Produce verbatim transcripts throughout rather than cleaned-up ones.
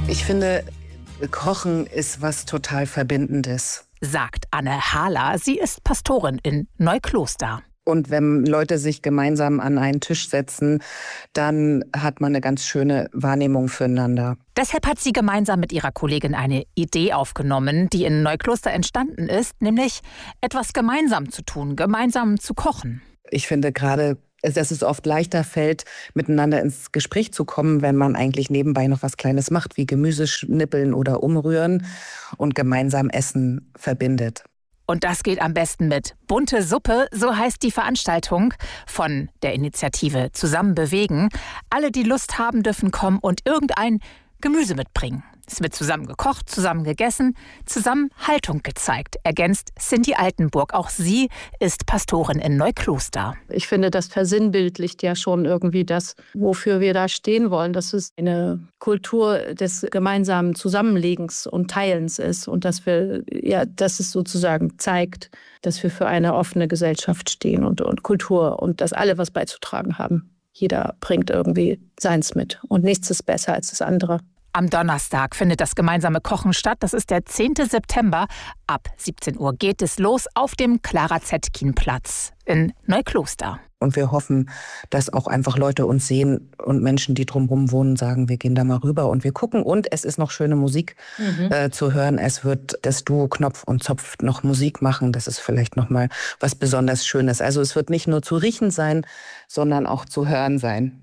Ich finde, Kochen ist was total Verbindendes, sagt Anne Hahler. Sie ist Pastorin in Neukloster. Und wenn Leute sich gemeinsam an einen Tisch setzen, dann hat man eine ganz schöne Wahrnehmung füreinander. Deshalb hat sie gemeinsam mit ihrer Kollegin eine Idee aufgenommen, die in Neukloster entstanden ist, nämlich etwas gemeinsam zu tun, gemeinsam zu kochen. Ich finde gerade, dass es oft leichter fällt, miteinander ins Gespräch zu kommen, wenn man eigentlich nebenbei noch was Kleines macht, wie Gemüse schnippeln oder umrühren und gemeinsam Essen verbindet. Und das geht am besten mit Bunte Suppe, so heißt die Veranstaltung von der Initiative Zusammen bewegen. Alle, die Lust haben, dürfen kommen und irgendein Gemüse mitbringen. Es wird zusammen gekocht, zusammen gegessen, zusammen Haltung gezeigt, ergänzt Cindy Altenburg. Auch sie ist Pastorin in Neukloster. Ich finde, das versinnbildlicht ja schon irgendwie das, wofür wir da stehen wollen, dass es eine Kultur des gemeinsamen Zusammenlegens und Teilens ist und dass wir, ja, dass es sozusagen zeigt, dass wir für eine offene Gesellschaft stehen und, und Kultur und dass alle was beizutragen haben. Jeder bringt irgendwie seins mit und nichts ist besser als das andere. Am Donnerstag findet das gemeinsame Kochen statt. Das ist der zehnten September. Ab siebzehn Uhr geht es los auf dem Clara-Zetkin-Platz in Neukloster. Und wir hoffen, dass auch einfach Leute uns sehen und Menschen, die drumherum wohnen, sagen, wir gehen da mal rüber und wir gucken. Und es ist noch schöne Musik mhm. äh, zu hören. Es wird das Duo Knopf und Zopf noch Musik machen. Das ist vielleicht noch mal was besonders Schönes. Also es wird nicht nur zu riechen sein, sondern auch zu hören sein.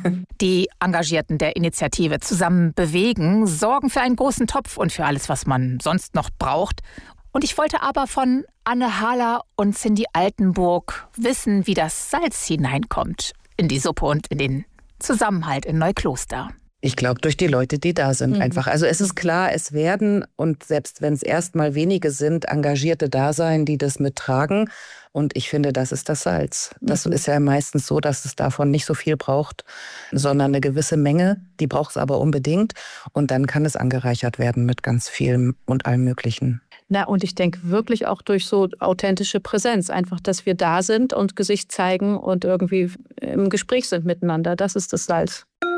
Die Engagierten der Initiative Zusammen bewegen sorgen für einen großen Topf und für alles, was man sonst noch braucht. Und ich wollte aber von Anne Hahler und Cindy Altenburg wissen, wie das Salz hineinkommt in die Suppe und in den Zusammenhalt in Neukloster. Ich glaube, durch die Leute, die da sind mhm. einfach. Also es ist klar, es werden, und selbst wenn es erstmal wenige sind, Engagierte da sein, die das mittragen. Und ich finde, das ist das Salz. Das mhm. ist ja meistens so, dass es davon nicht so viel braucht, sondern eine gewisse Menge. Die braucht es aber unbedingt. Und dann kann es angereichert werden mit ganz vielem und allem Möglichen. Na, und ich denke wirklich auch durch so authentische Präsenz. Einfach, dass wir da sind und Gesicht zeigen und irgendwie im Gespräch sind miteinander. Das ist das Salz.